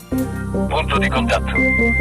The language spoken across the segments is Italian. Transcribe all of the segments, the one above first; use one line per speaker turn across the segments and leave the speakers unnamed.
Punto di contatto.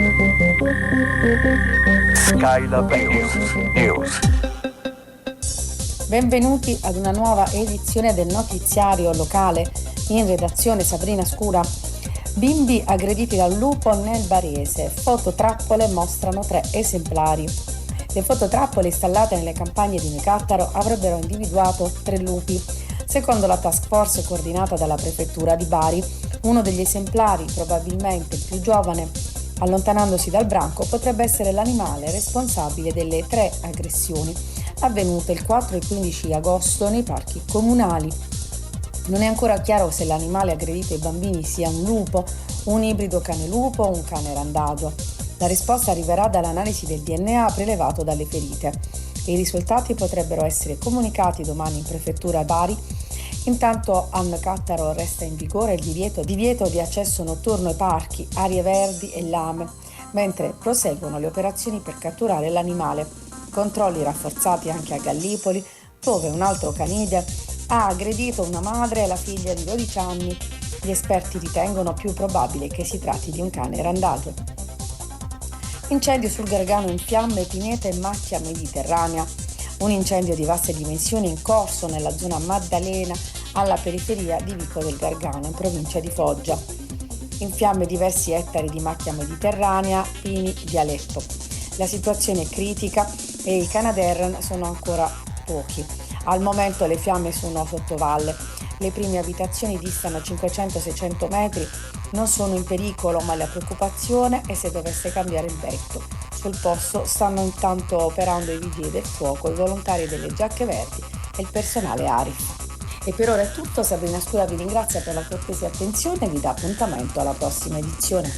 Skylab News.
Benvenuti ad una nuova edizione del notiziario locale. In redazione Sabrina Scura. Bimbi aggrediti dal lupo nel Barese. Fototrappole mostrano 3 esemplari. Le fototrappole installate nelle campagne di Necattaro avrebbero individuato 3 lupi. Secondo la task force coordinata dalla prefettura di Bari, uno degli esemplari, probabilmente il più giovane, allontanandosi dal branco, potrebbe essere l'animale responsabile delle 3 aggressioni avvenute il 4 e 15 agosto nei parchi comunali. Non è ancora chiaro se l'animale aggredito ai bambini sia un lupo, un ibrido cane-lupo o un cane randagio. La risposta arriverà dall'analisi del DNA prelevato dalle ferite. I risultati potrebbero essere comunicati domani in prefettura a Bari. Intanto a Necattaro resta in vigore il divieto di accesso notturno ai parchi, aree verdi e lame, mentre proseguono le operazioni per catturare l'animale. Controlli rafforzati anche a Gallipoli, dove un altro canide ha aggredito una madre e la figlia di 12 anni. Gli esperti ritengono più probabile che si tratti di un cane randagio. Incendio sul Gargano in fiamme, pineta e macchia mediterranea. Un incendio di vaste dimensioni in corso nella zona Maddalena, alla periferia di Vico del Gargano, in provincia di Foggia. In fiamme diversi ettari di macchia mediterranea, pini di Aleppo. La situazione è critica e i Canadair sono ancora pochi. Al momento le fiamme sono sottovalle. Le prime abitazioni distano 500-600 metri, non sono in pericolo, ma la preoccupazione è se dovesse cambiare il vento. Sul posto stanno intanto operando i vigili del fuoco, i volontari delle giacche verdi e il personale ARIF. E per ora è tutto. Sabrina Scura vi ringrazia per la cortese attenzione e vi dà appuntamento alla prossima edizione.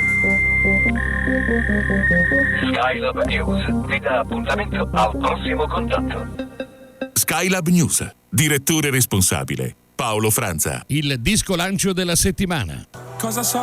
Skylab News vi dà appuntamento al prossimo contatto.
Skylab News, direttore responsabile Paolo Franza.
Il disco lancio della settimana.
Cosa so?